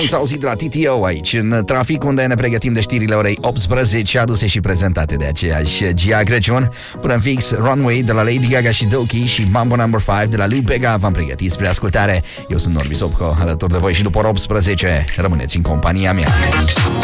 Songs auzit de la TTO aici în trafic, unde ne pregătim de știrile orei 18, aduse și prezentate de aceeași Gia Crăciun. Până în fix, Runway de la Lady Gaga și Doki și Mambo No. 5 de la lui Bega v-am pregătit spre ascultare. Eu sunt Norbi Sopco, alături de voi și după ora 18. Rămâneți în compania mea.